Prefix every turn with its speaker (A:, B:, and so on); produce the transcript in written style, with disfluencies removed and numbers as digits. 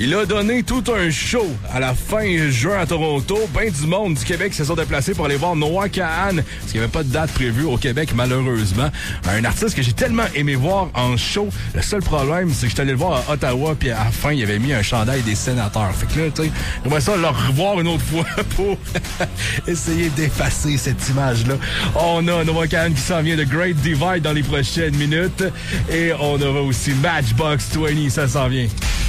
A: Il a donné tout un show à la fin juin à Toronto. Ben du monde du Québec se sont déplacés pour aller voir Noah Kahan, parce qu'il n'y avait pas de date prévue au Québec, malheureusement. Un artiste que j'ai tellement aimé voir en show. Le seul problème, c'est que j'étais allé le voir à Ottawa, puis à la fin, il avait mis un chandail des sénateurs. Fait que là, tu sais, j'aimerais ça le revoir une autre fois pour essayer d'effacer cette image-là. On a Noah Kahan qui s'en vient de Great Divide dans les prochaines minutes. Et on aura aussi Matchbox 20, ça s'en vient.